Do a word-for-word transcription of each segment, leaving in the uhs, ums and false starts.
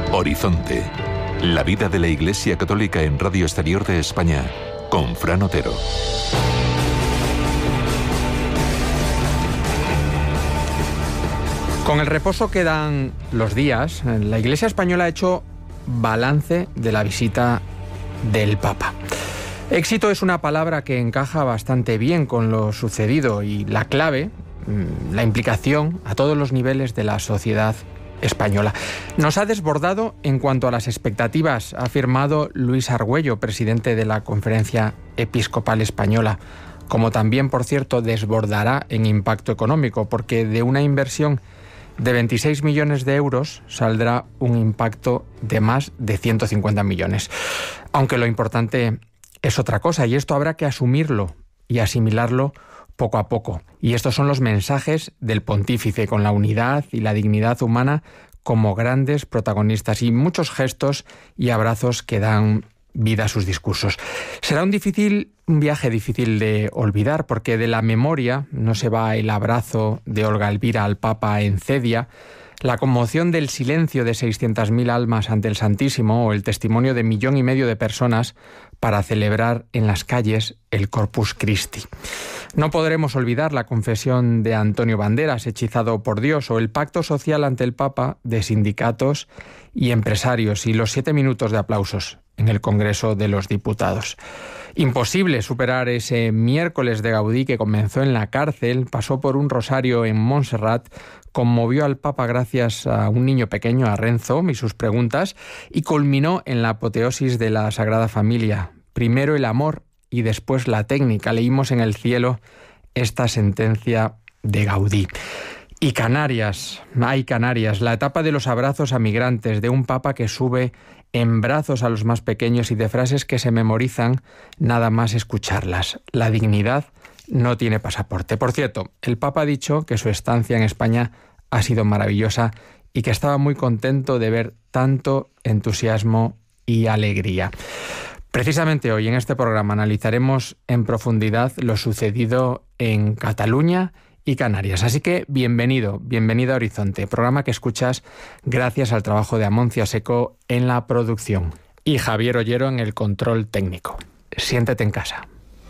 Horizonte. La vida de la Iglesia Católica en Radio Exterior de España, con Fran Otero. Con el reposo que dan los días, la Iglesia española ha hecho balance de la visita del Papa. Éxito es una palabra que encaja bastante bien con lo sucedido y la clave, la implicación a todos los niveles de la sociedad española. Nos ha desbordado en cuanto a las expectativas, ha afirmado Luis Argüello, presidente de la Conferencia Episcopal Española, como también, por cierto, desbordará en impacto económico, porque de una inversión de veintiséis millones de euros saldrá un impacto de más de ciento cincuenta millones. Aunque lo importante es otra cosa, y esto habrá que asumirlo y asimilarlo poco a poco. Y estos son los mensajes del pontífice, con la unidad y la dignidad humana como grandes protagonistas, y muchos gestos y abrazos que dan vida a sus discursos. Será un difícil, un viaje difícil de olvidar, porque de la memoria no se va el abrazo de Olga Elvira al Papa en Cedia, la conmoción del silencio de seiscientas mil almas ante el Santísimo o el testimonio de millón y medio de personas para celebrar en las calles el Corpus Christi. No podremos olvidar la confesión de Antonio Banderas, hechizado por Dios, o el pacto social ante el Papa de sindicatos y empresarios, y los siete minutos de aplausos en el Congreso de los Diputados. Imposible superar ese miércoles de Gaudí que comenzó en la cárcel, pasó por un rosario en Montserrat, conmovió al Papa gracias a un niño pequeño, a Renzo, y sus preguntas, y culminó en la apoteosis de la Sagrada Familia. Primero el amor y después la técnica. Leímos en el cielo esta sentencia de Gaudí. Y Canarias, hay Canarias, la etapa de los abrazos a migrantes, de un Papa que sube en brazos a los más pequeños y de frases que se memorizan nada más escucharlas. La dignidad no tiene pasaporte. Por cierto, el Papa ha dicho que su estancia en España ha sido maravillosa y que estaba muy contento de ver tanto entusiasmo y alegría. Precisamente hoy en este programa analizaremos en profundidad lo sucedido en Cataluña y Canarias. Así que bienvenido, bienvenido a Horizonte, programa que escuchas gracias al trabajo de Amoncia Seco en la producción y Javier Ollero en el control técnico. Siéntete en casa.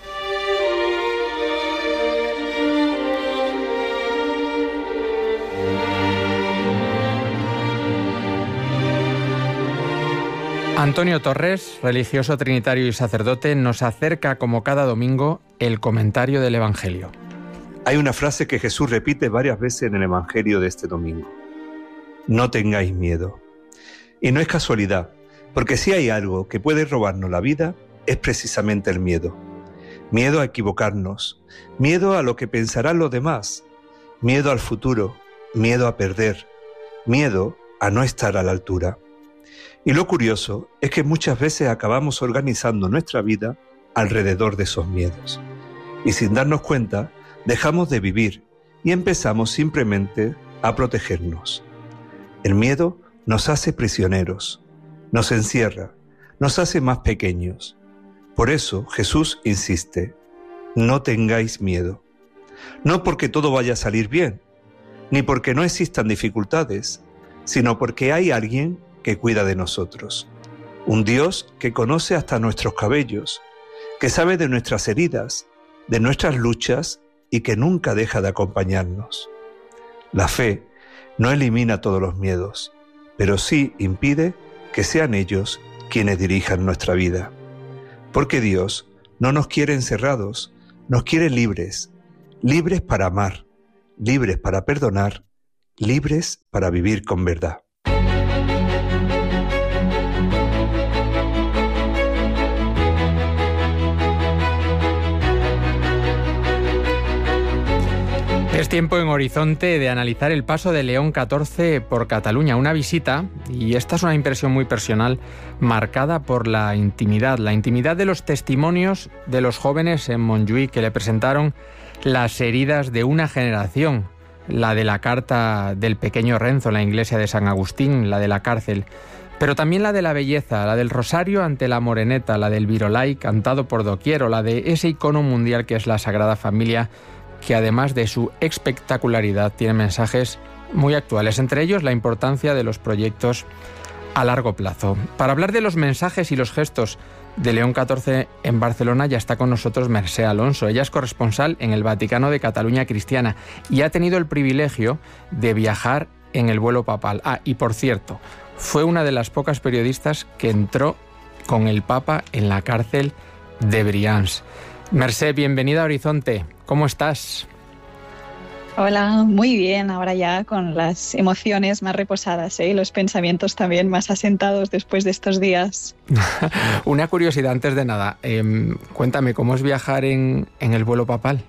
Antonio Torres, religioso trinitario y sacerdote, nos acerca como cada domingo el comentario del Evangelio. Hay una frase que Jesús repite varias veces en el Evangelio de este domingo. No tengáis miedo. Y no es casualidad, porque si hay algo que puede robarnos la vida, es precisamente el miedo. Miedo a equivocarnos, miedo a lo que pensarán los demás, miedo al futuro, miedo a perder, miedo a no estar a la altura. Y lo curioso es que muchas veces acabamos organizando nuestra vida alrededor de esos miedos. Y sin darnos cuenta, dejamos de vivir y empezamos simplemente a protegernos. El miedo nos hace prisioneros, nos encierra, nos hace más pequeños. Por eso Jesús insiste, no tengáis miedo. No porque todo vaya a salir bien, ni porque no existan dificultades, sino porque hay alguien que cuida de nosotros. Un Dios que conoce hasta nuestros cabellos, que sabe de nuestras heridas, de nuestras luchas y que nunca deja de acompañarnos. La fe no elimina todos los miedos, pero sí impide que sean ellos quienes dirijan nuestra vida. Porque Dios no nos quiere encerrados, nos quiere libres, libres para amar, libres para perdonar, libres para vivir con verdad. Es tiempo en Horizonte de analizar el paso de León catorce por Cataluña, una visita, y esta es una impresión muy personal, marcada por la intimidad, la intimidad de los testimonios de los jóvenes en Montjuïc que le presentaron las heridas de una generación, la de la carta del pequeño Renzo en la iglesia de San Agustín, la de la cárcel, pero también la de la belleza, la del rosario ante la moreneta, la del virolai cantado por doquier, o la de ese icono mundial que es la Sagrada Familia, que además de su espectacularidad tiene mensajes muy actuales, entre ellos la importancia de los proyectos a largo plazo. Para hablar de los mensajes y los gestos de León catorce en Barcelona ya está con nosotros Mercè Alonso. Ella es corresponsal en el Vaticano de Cataluña Cristiana y ha tenido el privilegio de viajar en el vuelo papal. Ah, y por cierto, fue una de las pocas periodistas que entró con el Papa en la cárcel de Brians. Mercè, bienvenida a Horizonte. ¿Cómo estás? Hola, muy bien, ahora ya con las emociones más reposadas, ¿eh? Y los pensamientos también más asentados después de estos días. Una curiosidad antes de nada, eh, cuéntame, ¿cómo es viajar en, en el vuelo papal?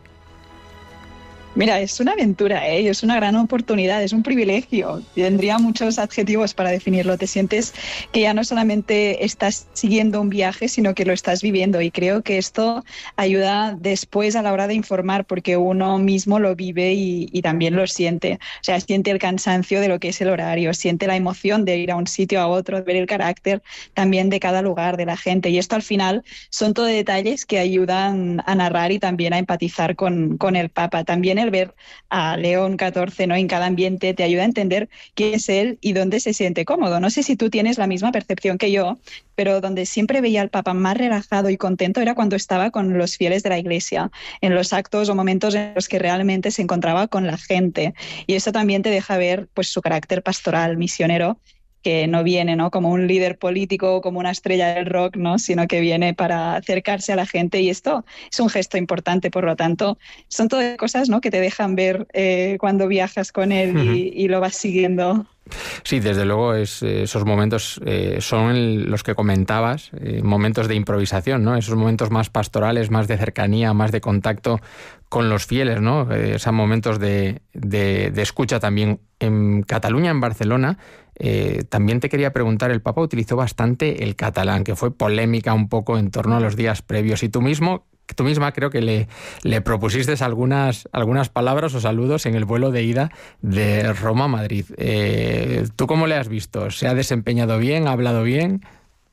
Mira, es una aventura, ¿eh? Es una gran oportunidad, es un privilegio. Tendría muchos adjetivos para definirlo. Te sientes que ya no solamente estás siguiendo un viaje, sino que lo estás viviendo. Y creo que esto ayuda después a la hora de informar, porque uno mismo lo vive y, y también lo siente. O sea, siente el cansancio de lo que es el horario, siente la emoción de ir a un sitio a otro, de ver el carácter también de cada lugar, de la gente. Y esto al final son todo detalles que ayudan a narrar y también a empatizar con, con el Papa. También el ver a León catorce, ¿no?, en cada ambiente te ayuda a entender quién es él y dónde se siente cómodo. No sé si tú tienes la misma percepción que yo, pero donde siempre veía al Papa más relajado y contento era cuando estaba con los fieles de la Iglesia, en los actos o momentos en los que realmente se encontraba con la gente. Y eso también te deja ver pues su carácter pastoral, misionero, que no viene, ¿no?, como un líder político, como una estrella del rock, ¿no?, sino que viene para acercarse a la gente, y esto es un gesto importante. Por lo tanto, son todas cosas, ¿no?, que te dejan ver eh, cuando viajas con él y, y lo vas siguiendo. Sí, desde luego es, esos momentos eh, son el, los que comentabas, eh, momentos de improvisación, ¿no? Esos momentos más pastorales, más de cercanía, más de contacto con los fieles, ¿no? Eh, esos momentos de, de, de escucha también. En Cataluña, en Barcelona, eh, también te quería preguntar, el Papa utilizó bastante el catalán, que fue polémica un poco en torno a los días previos, y tú mismo... Tú misma creo que le, le propusiste algunas, algunas palabras o saludos en el vuelo de ida de Roma a Madrid. Eh, ¿Tú cómo le has visto? ¿Se ha desempeñado bien? ¿Ha hablado bien?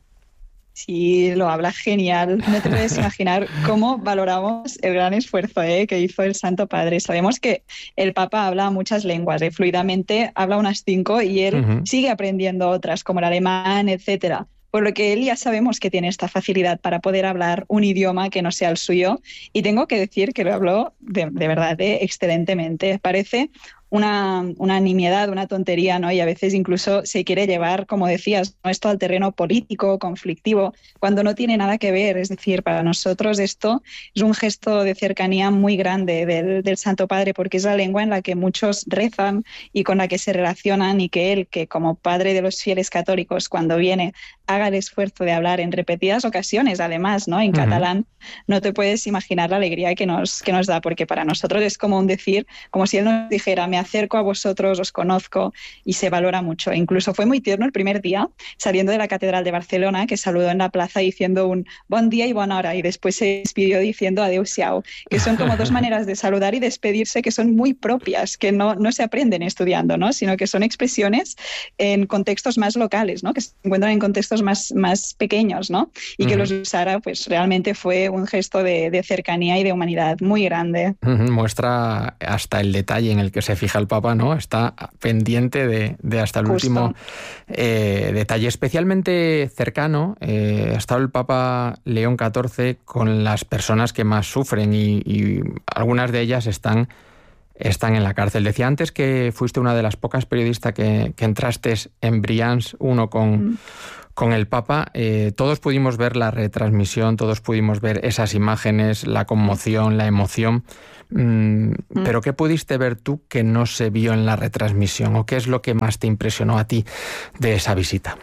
Sí, lo habla genial. No te puedes imaginar cómo valoramos el gran esfuerzo ¿eh? que hizo el Santo Padre. Sabemos que el Papa habla muchas lenguas, ¿eh? Fluidamente habla unas cinco y él uh-huh. sigue aprendiendo otras, como el alemán, etcétera. Por lo que él ya sabemos que tiene esta facilidad para poder hablar un idioma que no sea el suyo, y tengo que decir que lo habló de, de verdad ¿eh? excelentemente. Parece una, una nimiedad, una tontería, ¿no? Y a veces incluso se quiere llevar, como decías, ¿no?, esto al terreno político, conflictivo, cuando no tiene nada que ver. Es decir, para nosotros esto es un gesto de cercanía muy grande del, del Santo Padre, porque es la lengua en la que muchos rezan y con la que se relacionan, y que él, que como padre de los fieles católicos, cuando viene, haga el esfuerzo de hablar en repetidas ocasiones, además, ¿no?, en uh-huh. catalán, no te puedes imaginar la alegría que nos, que nos da, porque para nosotros es como un decir, como si él nos dijera: me acerco a vosotros, os conozco, y se valora mucho. E incluso fue muy tierno el primer día, saliendo de la Catedral de Barcelona, que saludó en la plaza diciendo un bon día y bona hora, y después se despidió diciendo adeu-siau, que son como dos maneras de saludar y despedirse que son muy propias, que no, no se aprenden estudiando, ¿no?, sino que son expresiones en contextos más locales, ¿no?, que se encuentran en contextos más, más pequeños, ¿no?, y uh-huh. que los usara, pues realmente fue un gesto de, de cercanía y de humanidad muy grande. Uh-huh. Muestra hasta el detalle en el que se fija el Papa, ¿no? Está pendiente de, de hasta el Justo. último eh, detalle. Especialmente cercano eh, ha estado el Papa León catorce con las personas que más sufren, y, y algunas de ellas están, están en la cárcel. Decía antes que fuiste una de las pocas periodistas que, que entraste en Brians uno con... Mm. Con el Papa. Eh, todos pudimos ver la retransmisión, todos pudimos ver esas imágenes, la conmoción, la emoción. Mm, mm. Pero ¿qué pudiste ver tú que no se vio en la retransmisión? ¿O qué es lo que más te impresionó a ti de esa visita?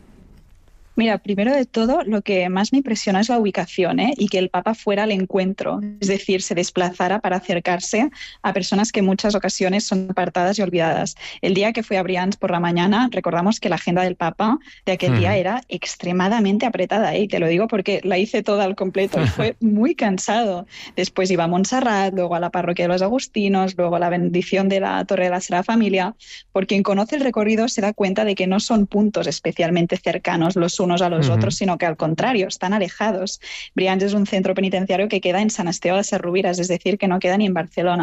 Mira, primero de todo, lo que más me impresiona es la ubicación, ¿eh? Y que el Papa fuera al encuentro, es decir, se desplazara para acercarse a personas que en muchas ocasiones son apartadas y olvidadas. El día que fui a Brians por la mañana, recordamos que la agenda del Papa de aquel uh-huh. día era extremadamente apretada, ¿eh? Y te lo digo porque la hice toda al completo y fue muy cansado. Después iba a Montserrat, luego a la parroquia de los Agustinos, luego a la bendición de la Torre de la Sagrada Familia. Por quien conoce el recorrido se da cuenta de que no son puntos especialmente cercanos los unos a los uh-huh. otros, sino que al contrario, están alejados. Brians es un centro penitenciario que queda en San Esteve de Sesrovires, es decir, que no queda ni en Barcelona.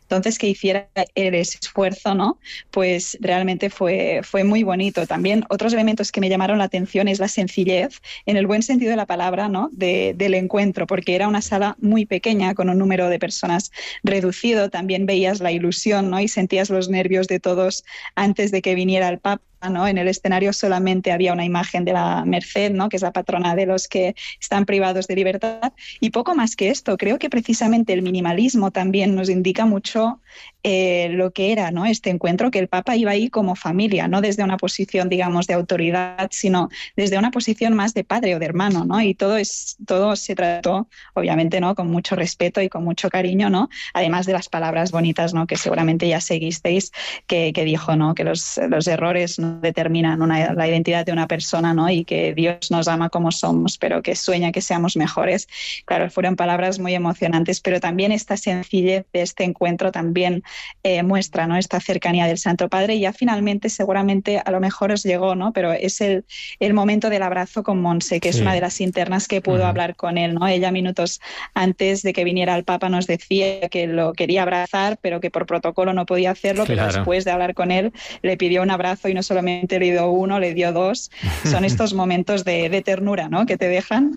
Entonces, que hiciera él ese esfuerzo, ¿no? Pues realmente fue, fue muy bonito. También otros elementos que me llamaron la atención es la sencillez, en el buen sentido de la palabra, ¿no? De, del encuentro, porque era una sala muy pequeña, con un número de personas reducido. También veías la ilusión, ¿no? Y sentías los nervios de todos antes de que viniera el Papa, ¿no? En el escenario solamente había una imagen de la Merced, ¿no? Que es la patrona de los que están privados de libertad, y poco más que esto. Creo que precisamente el minimalismo también nos indica mucho eh, lo que era, ¿no? Este encuentro, que el Papa iba ahí como familia, no desde una posición, digamos, de autoridad, sino desde una posición más de padre o de hermano, ¿no? Y todo, es, todo se trató, obviamente, ¿no? Con mucho respeto y con mucho cariño, ¿no? Además de las palabras bonitas, ¿no? Que seguramente ya seguisteis, que, que dijo, ¿no? Que los, los errores no determinan una, la identidad de una persona, ¿no? Y que Dios nos ama como somos, pero que sueña que seamos mejores. Claro, fueron palabras muy emocionantes, pero también esta sencillez de este encuentro también eh, muestra, ¿no? Esta cercanía del Santo Padre. Y ya finalmente, seguramente, a lo mejor os llegó, ¿no? Pero es el, el momento del abrazo con Monse, que sí. Es una de las internas que pudo uh-huh. hablar con él, ¿no? Ella, minutos antes de que viniera el Papa, nos decía que lo quería abrazar, pero que por protocolo no podía hacerlo, claro. Pero después de hablar con él, le pidió un abrazo y no solamente le dio uno, le dio dos. Son estos momentos de, de ternura, ¿no? Que te dejan.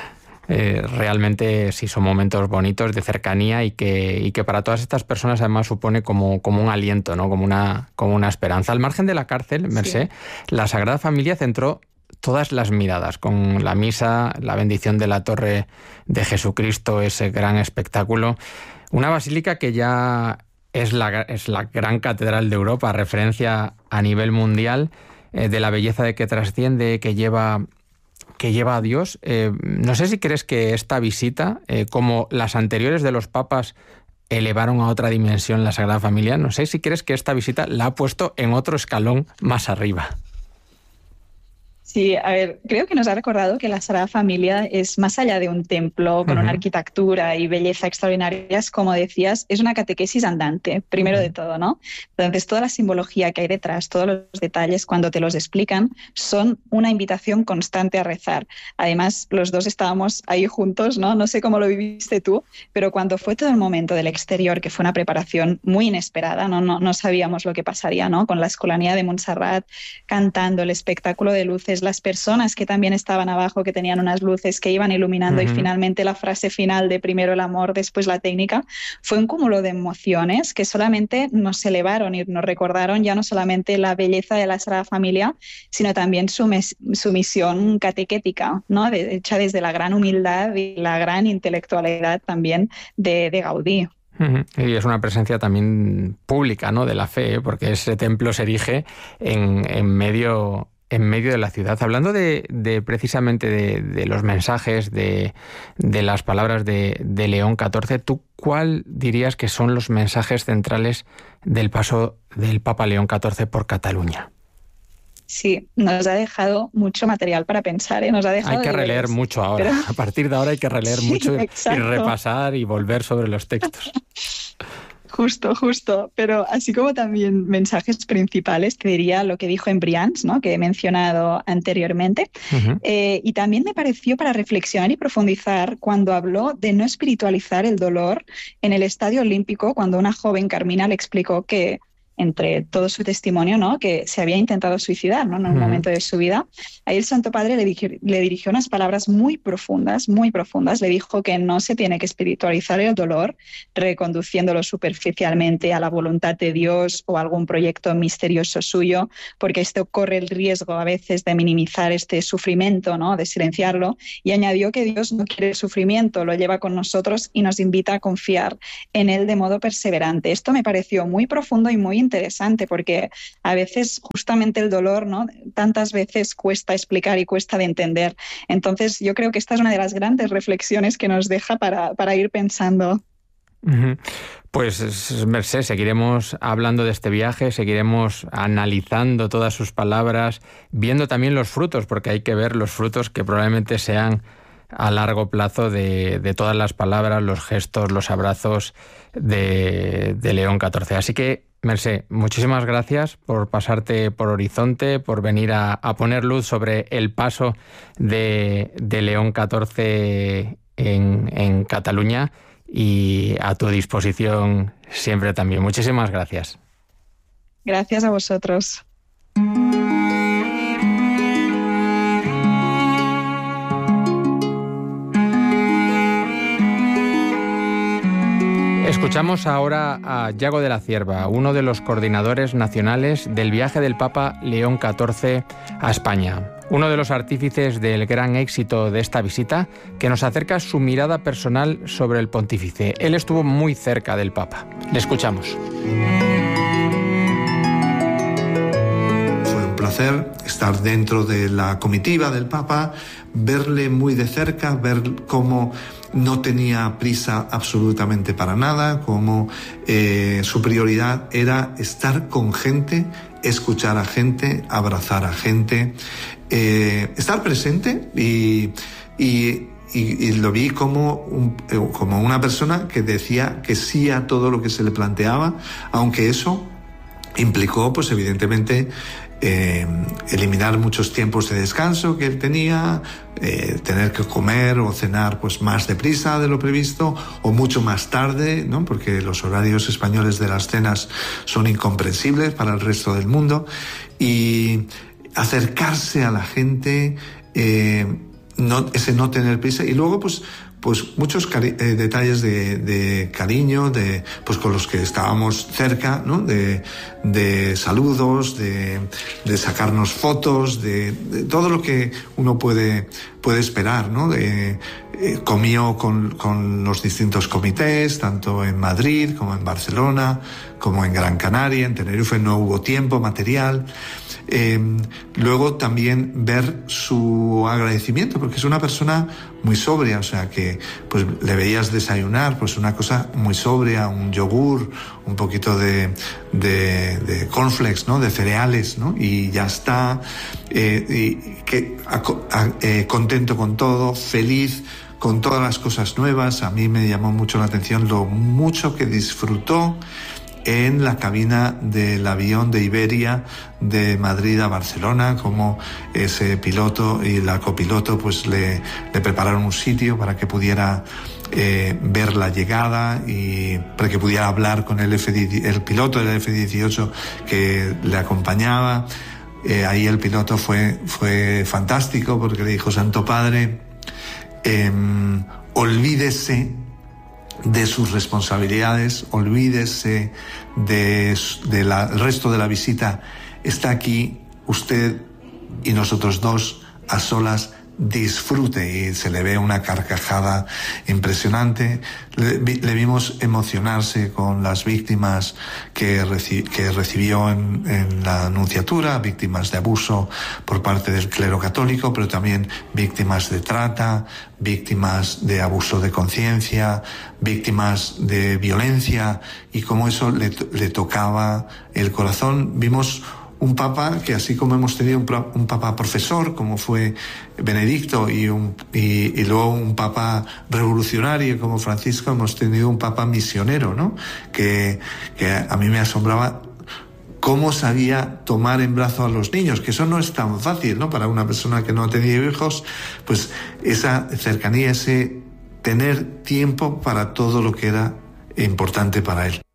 Eh, realmente sí son momentos bonitos de cercanía y que, y que para todas estas personas además supone como, como un aliento, ¿no? Como una, como una esperanza. Al margen de la cárcel, Mercé, sí. La Sagrada Familia centró todas las miradas con la misa, la bendición de la Torre de Jesucristo, ese gran espectáculo. Una basílica que ya es la, es la gran catedral de Europa, referencia a nivel mundial eh, de la belleza de que trasciende, que lleva... que lleva a Dios. Eh, no sé si crees que esta visita, eh, como las anteriores de los papas, elevaron a otra dimensión la Sagrada Familia. No sé si crees que esta visita la ha puesto en otro escalón más arriba. Sí, a ver, creo que nos ha recordado que la Sagrada Familia es más allá de un templo con uh-huh. una arquitectura y belleza extraordinarias, como decías, es una catequesis andante, primero uh-huh. de todo, ¿no? Entonces, toda la simbología que hay detrás, todos los detalles, cuando te los explican, son una invitación constante a rezar. Además, los dos estábamos ahí juntos, ¿no? No sé cómo lo viviste tú, pero cuando fue todo el momento del exterior, que fue una preparación muy inesperada, ¿no? No, no sabíamos lo que pasaría, ¿no? Con la Escolanía de Montserrat cantando, el espectáculo de luces, las personas que también estaban abajo, que tenían unas luces que iban iluminando uh-huh. y finalmente la frase final de primero el amor, después la técnica, fue un cúmulo de emociones que solamente nos elevaron y nos recordaron ya no solamente la belleza de la Sagrada Familia, sino también su, mes, su misión catequética, ¿no? De, hecha desde la gran humildad y la gran intelectualidad también de, de Gaudí. Y es una presencia también pública, ¿no? De la fe, ¿eh? Porque ese templo se erige en, en medio... en medio de la ciudad. Hablando de, de precisamente de, de los mensajes, de, de las palabras de, de León catorce, ¿tú cuál dirías que son los mensajes centrales del paso del Papa León catorce por Cataluña? Sí, nos ha dejado mucho material para pensar, ¿eh? Nos ha dejado hay que releer deberes, mucho ahora. Pero... A partir de ahora hay que releer sí, mucho y, y repasar y volver sobre los textos. Justo, justo. Pero así como también mensajes principales, te diría lo que dijo en Brians, ¿no? Que he mencionado anteriormente. Uh-huh. Eh, y también me pareció para reflexionar y profundizar cuando habló de no espiritualizar el dolor en el Estadio Olímpico, cuando una joven, Carmina, le explicó que entre todo su testimonio, ¿no? Que se había intentado suicidar, ¿no? En un uh-huh. momento de su vida. Ahí el Santo Padre le, dirigió, le dirigió unas palabras muy profundas, muy profundas. Le dijo que no se tiene que espiritualizar el dolor, reconduciéndolo superficialmente a la voluntad de Dios o a algún proyecto misterioso suyo, porque esto corre el riesgo a veces de minimizar este sufrimiento, ¿no? De silenciarlo. Y añadió que Dios no quiere el sufrimiento, lo lleva con nosotros y nos invita a confiar en Él de modo perseverante. Esto me pareció muy profundo y muy interesante. interesante porque a veces justamente el dolor, ¿no? Tantas veces cuesta explicar y cuesta de entender. Entonces yo creo que esta es una de las grandes reflexiones que nos deja para, para ir pensando. Uh-huh. Pues Mercé, seguiremos hablando de este viaje, seguiremos analizando todas sus palabras, viendo también los frutos, porque hay que ver los frutos que probablemente sean a largo plazo de, de todas las palabras, los gestos, los abrazos de, de León catorce. Así que, Mercé, muchísimas gracias por pasarte por Horizonte, por venir a, a poner luz sobre el paso de, de León catorce en, en Cataluña y a tu disposición siempre también. Muchísimas gracias. Gracias a vosotros. Escuchamos ahora a Yago de la Cierva, uno de los coordinadores nacionales del viaje del Papa León catorce a España. Uno de los artífices del gran éxito de esta visita, que nos acerca su mirada personal sobre el pontífice. Él estuvo muy cerca del Papa. Le escuchamos. Fue un placer estar dentro de la comitiva del Papa, verle muy de cerca, ver cómo no tenía prisa absolutamente para nada, cómo eh, su prioridad era estar con gente, escuchar a gente, abrazar a gente, eh, estar presente y, y, y, y lo vi como, un, como una persona que decía que sí a todo lo que se le planteaba, aunque eso implicó, pues evidentemente, Eh, eliminar muchos tiempos de descanso que él tenía, eh, tener que comer o cenar pues más deprisa de lo previsto o mucho más tarde, ¿no? Porque los horarios españoles de las cenas son incomprensibles para el resto del mundo, y acercarse a la gente, eh, no, ese no tener prisa, y luego pues pues muchos cari- eh, detalles de, de cariño, de pues con los que estábamos cerca, ¿no? De, de saludos, de, de sacarnos fotos, de, de todo lo que uno puede puede esperar, ¿no? De, eh, comió con, con los distintos comités, tanto en Madrid como en Barcelona, como en Gran Canaria, en Tenerife no hubo tiempo material. Eh, luego también ver su agradecimiento, porque es una persona muy sobria, o sea que pues le veías desayunar pues una cosa muy sobria, un yogur, un poquito de, de, de cornflakes, ¿no? De cereales, ¿no? Y ya está, eh, y que a, a, eh, contento con todo, feliz con todas las cosas nuevas. A mí me llamó mucho la atención lo mucho que disfrutó en la cabina del avión de Iberia de Madrid a Barcelona, como ese piloto y la copiloto pues le, le prepararon un sitio para que pudiera eh, ver la llegada y para que pudiera hablar con el, F, el piloto del F dieciocho que le acompañaba. Eh, ahí el piloto fue, fue fantástico porque le dijo: Santo Padre, eh, olvídese de sus responsabilidades, olvídese de, de la, el resto de la visita. Está aquí usted y nosotros dos a solas, disfrute. Y se le ve una carcajada impresionante. Le, le vimos emocionarse con las víctimas que, reci, que recibió en, en la Nunciatura, víctimas de abuso por parte del clero católico, pero también víctimas de trata, víctimas de abuso de conciencia, víctimas de violencia, y cómo eso le, le tocaba el corazón. Vimos un papa que, así como hemos tenido un, un papa profesor, como fue Benedicto, y, un, y, y luego un papa revolucionario como Francisco, hemos tenido un papa misionero, ¿no? Que, que a mí me asombraba cómo sabía tomar en brazos a los niños, que eso no es tan fácil, ¿no? Para una persona que no ha tenido hijos, pues esa cercanía, ese tener tiempo para todo lo que era importante para él.